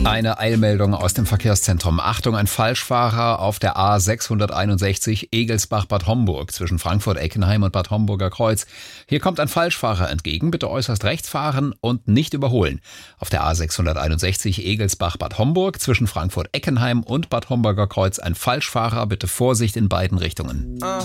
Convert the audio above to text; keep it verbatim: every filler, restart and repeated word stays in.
Eine Eilmeldung aus dem Verkehrszentrum. Achtung, ein Falschfahrer auf der A sechshunderteinundsechzig Egelsbach-Bad Homburg zwischen Frankfurt-Eckenheim und Bad Homburger Kreuz. Hier kommt ein Falschfahrer entgegen. Bitte äußerst rechts fahren und nicht überholen. Auf der A sechshunderteinundsechzig Egelsbach-Bad Homburg zwischen Frankfurt-Eckenheim und Bad Homburger Kreuz ein Falschfahrer. Bitte Vorsicht in beiden Richtungen.